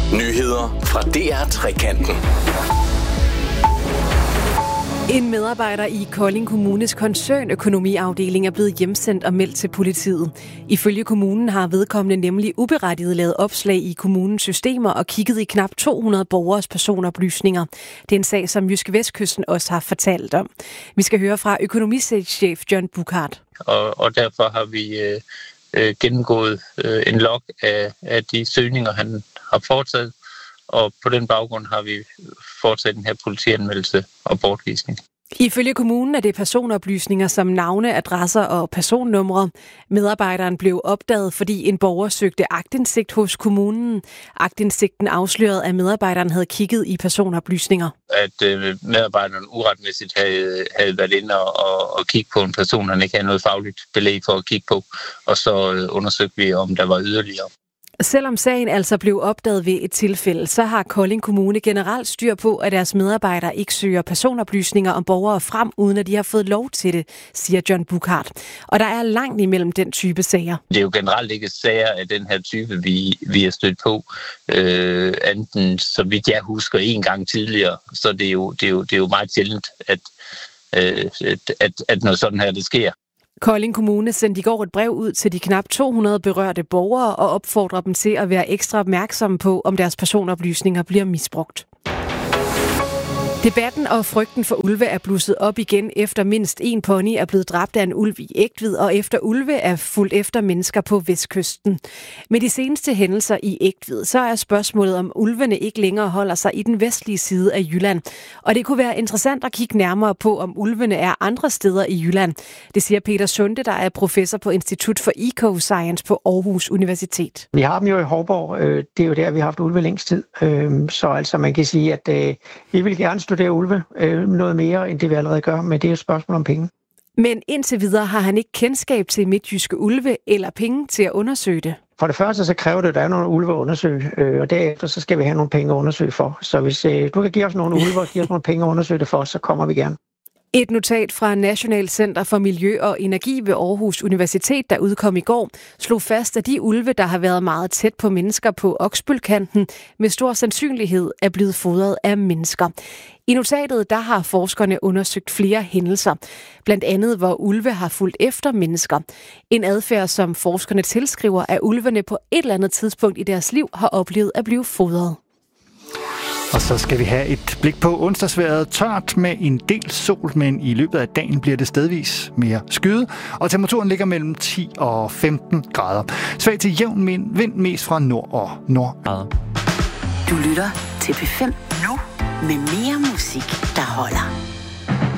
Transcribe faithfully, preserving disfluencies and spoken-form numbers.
Nyheder fra D R Trekanten. En medarbejder i Kolding Kommunes koncernøkonomiafdeling er blevet hjemsendt og meldt til politiet. Ifølge kommunen har vedkommende nemlig uberettiget lavet opslag i kommunens systemer og kigget i knap to hundrede borgeres personoplysninger. Det er en sag, som Jyske Vestkysten også har fortalt om. Vi skal høre fra økonomichef John Buchardt. Og, og derfor har vi øh, øh, gennemgået øh, en log af, af de søgninger, han har foretaget. Og på den baggrund har vi fortsat den her politianmeldelse og bortvisning. Ifølge kommunen er det personoplysninger som navne, adresser og personnumre. Medarbejderen blev opdaget, fordi en borger søgte aktindsigt hos kommunen. Aktindsigten afslørede, at medarbejderen havde kigget i personoplysninger. At øh, medarbejderen uretmæssigt havde, havde været inde og, og, og kigge på en person, han ikke havde noget fagligt belæg for at kigge på. Og så øh, undersøgte vi, om der var yderligere. Selvom sagen altså blev opdaget ved et tilfælde, så har Kolding Kommune generelt styr på, at deres medarbejdere ikke søger personoplysninger om borgere frem, uden at de har fået lov til det, siger John Buchardt. Og der er langt imellem den type sager. Det er jo generelt ikke sager af den her type, vi, vi er stødt på. Øh, enten, så vidt jeg husker, en gang tidligere, så det er jo, det er jo, det er jo meget sjældent, at, øh, at, at noget sådan her, det sker. Kolding Kommune sendte i går et brev ud til de knap to hundrede berørte borgere og opfordrer dem til at være ekstra opmærksomme på, om deres personoplysninger bliver misbrugt. Debatten og frygten for ulve er blusset op igen, efter mindst en pony er blevet dræbt af en ulv i Egtved, og efter ulve er fulgt efter mennesker på Vestkysten. Med de seneste hændelser i Egtved, så er spørgsmålet, om ulvene ikke længere holder sig i den vestlige side af Jylland. Og det kunne være interessant at kigge nærmere på, om ulvene er andre steder i Jylland. Det siger Peter Sunde, der er professor på Institut for Ecoscience på Aarhus Universitet. Vi har dem jo i Hovborg. Det er jo der, vi har haft ulve længst tid. Så altså man kan sige, at vi vil gerne studere ulve øh, noget mere, end det vi allerede gør, men det er et spørgsmål om penge. Men indtil videre har han ikke kendskab til midtjyske ulve eller penge til at undersøge det. For det første så kræver det, at der er nogle ulve at undersøge, øh, og derefter så skal vi have nogle penge at undersøge for. Så hvis øh, du kan give os nogle ulve og give os nogle penge at undersøge det for, så kommer vi gerne. Et notat fra National Center for Miljø og Energi ved Aarhus Universitet, der udkom i går, slog fast, at de ulve, der har været meget tæt på mennesker på Oksbølkanten, med stor sandsynlighed er blevet fodret af mennesker. I notatet der har forskerne undersøgt flere hændelser, blandt andet hvor ulve har fulgt efter mennesker. En adfærd, som forskerne tilskriver, at ulvene på et eller andet tidspunkt i deres liv har oplevet at blive fodret. Og så skal vi have et blik på onsdagsvejret. Tørt med en del sol, men i løbet af dagen bliver det stedvis mere skyet, og temperaturen ligger mellem ti og femten grader. Svag til jævn vind mest fra nord og nord. Du lytter til P fem nu med mere musik, der holder.